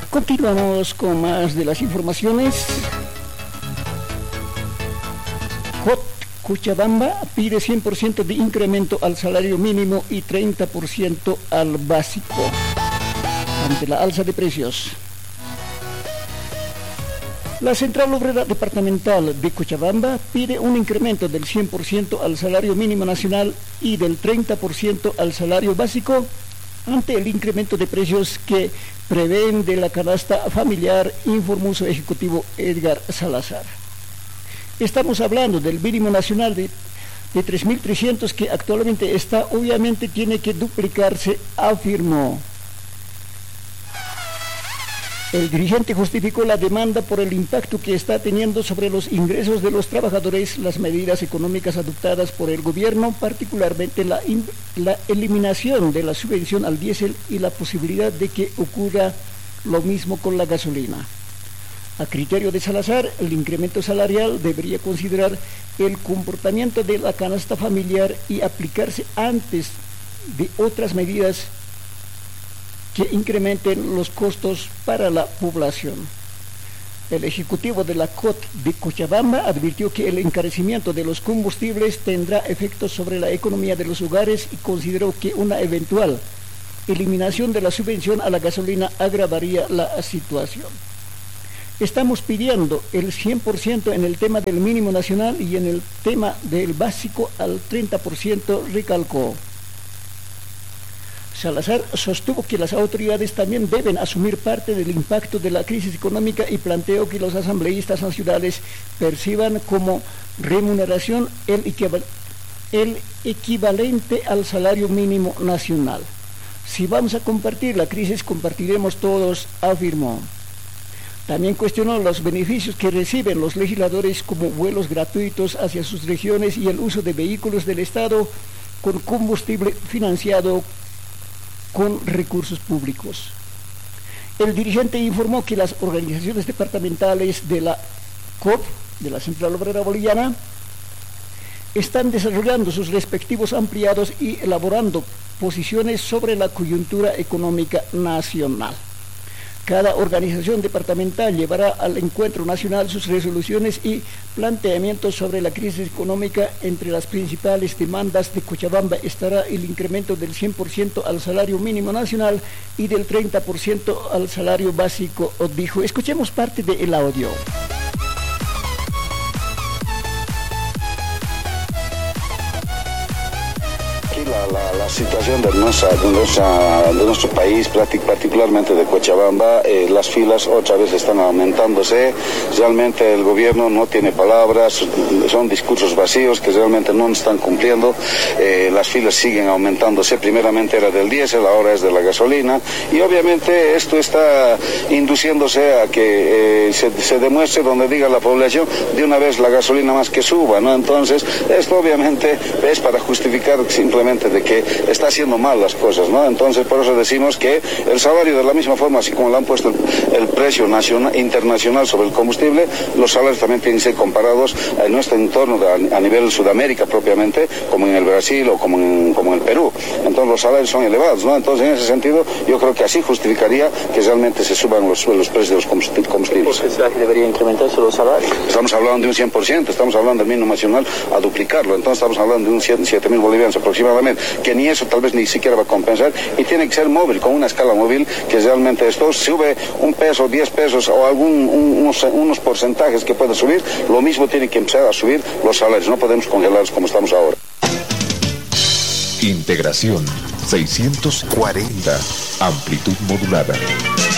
Continuamos con más de las informaciones. Cochabamba pide 100% de incremento al salario mínimo y 30% al básico ante la alza de precios. La Central Obrera Departamental de Cochabamba pide un incremento del 100% al salario mínimo nacional y del 30% al salario básico ante el incremento de precios que prevén de la canasta familiar, informó su ejecutivo Edgar Salazar. Estamos hablando del mínimo nacional de 3.300 que actualmente está, obviamente tiene que duplicarse, afirmó. El dirigente justificó la demanda por el impacto que está teniendo sobre los ingresos de los trabajadores las medidas económicas adoptadas por el gobierno, particularmente la eliminación de la subvención al diésel y la posibilidad de que ocurra lo mismo con la gasolina. A criterio de Salazar, el incremento salarial debería considerar el comportamiento de la canasta familiar y aplicarse antes de otras medidas que incrementen los costos para la población. El ejecutivo de la COT de Cochabamba advirtió que el encarecimiento de los combustibles tendrá efectos sobre la economía de los hogares y consideró que una eventual eliminación de la subvención a la gasolina agravaría la situación. Estamos pidiendo el 100% en el tema del mínimo nacional y en el tema del básico al 30%, recalcó. Salazar sostuvo que las autoridades también deben asumir parte del impacto de la crisis económica y planteó que los asambleístas nacionales perciban como remuneración el equivalente al salario mínimo nacional. Si vamos a compartir la crisis, compartiremos todos, afirmó. También cuestionó los beneficios que reciben los legisladores como vuelos gratuitos hacia sus regiones y el uso de vehículos del Estado con combustible financiado con recursos públicos. El dirigente informó que las organizaciones departamentales de la COP, de la Central Obrera Boliviana, están desarrollando sus respectivos ampliados y elaborando posiciones sobre la coyuntura económica nacional. Cada organización departamental llevará al encuentro nacional sus resoluciones y planteamientos sobre la crisis económica. Entre las principales demandas de Cochabamba estará el incremento del 100% al salario mínimo nacional y del 30% al salario básico, dijo. Escuchemos parte del audio. La situación de nuestro país, particularmente de Cochabamba, las filas otra vez están aumentándose. Realmente el gobierno no tiene palabras, son discursos vacíos que realmente no están cumpliendo. Las filas siguen aumentándose, primeramente era del diésel, ahora es de la gasolina, y obviamente esto está induciéndose a que se demuestre donde diga la población de una vez la gasolina más que suba, ¿no? Entonces esto obviamente es para justificar simplemente de que está haciendo mal las cosas, ¿no? Entonces por eso decimos que el salario, de la misma forma así como le han puesto el precio internacional sobre el combustible, los salarios también tienen que ser comparados en nuestro entorno a nivel Sudamérica propiamente, como en el Brasil o como en el Perú. Entonces los salarios son elevados, ¿no? Entonces en ese sentido yo creo que así justificaría que realmente se suban los precios de los combustibles. ¿Por qué debería incrementarse los salarios? Estamos hablando de un 100%, estamos hablando del mínimo nacional a duplicarlo, entonces estamos hablando de un 7.000 bolivianos aproximadamente, que ni eso tal vez ni siquiera va a compensar, y tiene que ser móvil, con una escala móvil, que realmente esto sube un peso, 10 pesos o unos porcentajes que pueda subir, lo mismo tiene que empezar a subir los salarios, no podemos congelarlos como estamos ahora. Integración 640, amplitud modulada.